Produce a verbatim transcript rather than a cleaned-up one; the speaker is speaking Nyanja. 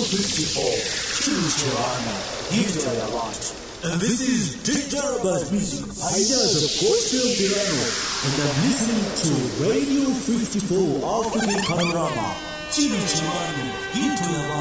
fifty-four, Chimichurana, Into Your Light. And this is Dick Jaraba's music, ideas of Gospel Piano, and I'm listening to Radio fifty-four African Panorama, Chimichurana, Into Your Light.